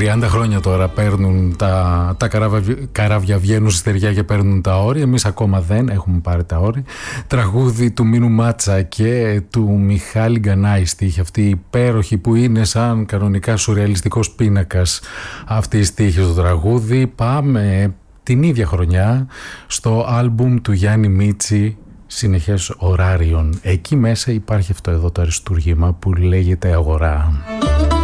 30 χρόνια τώρα παίρνουν τα καράβια, βγαίνουν στη στεριά και παίρνουν τα όρια. Εμείς ακόμα δεν έχουμε πάρει τα όρια. Τραγούδι του Μίνου Μάτσα και του Μιχάλη Γκανάη, στίχη αυτή υπέροχη που είναι σαν κανονικά σουρεαλιστικός πίνακας αυτή η στίχη στο τραγούδι. Πάμε την ίδια χρονιά στο άλμπουμ του Γιάννη Μίτσι, Συνεχές Ωράριων. Εκεί μέσα υπάρχει αυτό εδώ το αριστούργημα που λέγεται Αγορά.